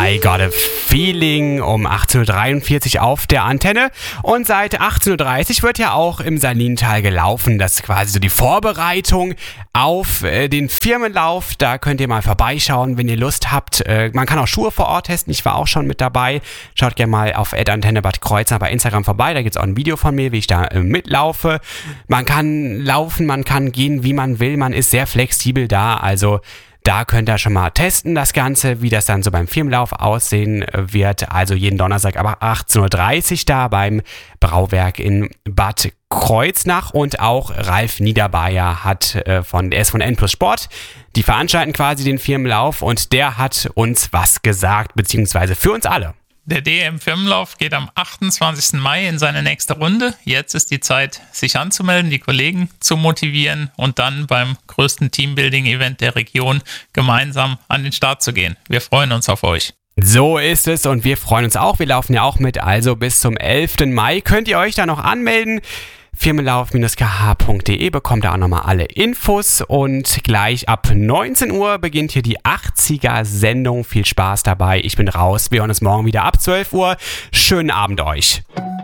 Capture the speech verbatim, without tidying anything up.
I Got a Feeling um achtzehn Uhr dreiundvierzig auf der Antenne. Und seit achtzehn Uhr dreißig wird ja auch im Salintal gelaufen. Das ist quasi so die Vorbereitung auf äh, den Firmenlauf. Da könnt ihr mal vorbeischauen, wenn ihr Lust habt. Äh, man kann auch Schuhe vor Ort testen. Ich war auch schon mit dabei. Schaut gerne mal auf at antenne Bad Kreuznach bei Instagram vorbei. Da gibt es auch ein Video von mir, wie ich da äh, mitlaufe. Man kann laufen, man kann gehen, wie man will. Man ist sehr flexibel da. Also da könnt ihr schon mal testen, das Ganze, wie das dann so beim Firmenlauf aussehen wird. Also jeden Donnerstag ab achtzehn Uhr dreißig da beim Brauwerk in Bad Kreuznach. Und auch Ralf Niederbayer hat äh, von, er ist von N plus Sport. Die veranstalten quasi den Firmenlauf und der hat uns was gesagt, beziehungsweise für uns alle. Der D M-Firmenlauf geht am achtundzwanzigsten Mai in seine nächste Runde. Jetzt ist die Zeit, sich anzumelden, die Kollegen zu motivieren und dann beim größten Teambuilding-Event der Region gemeinsam an den Start zu gehen. Wir freuen uns auf euch. So ist es und wir freuen uns auch. Wir laufen ja auch mit, also bis zum elften Mai könnt ihr euch da noch anmelden. firmenlauf Bindestrich k h Punkt d e bekommt da auch nochmal alle Infos und gleich ab neunzehn Uhr beginnt hier die achtziger-Sendung. Viel Spaß dabei, ich bin raus. Wir hören uns morgen wieder ab zwölf Uhr. Schönen Abend euch.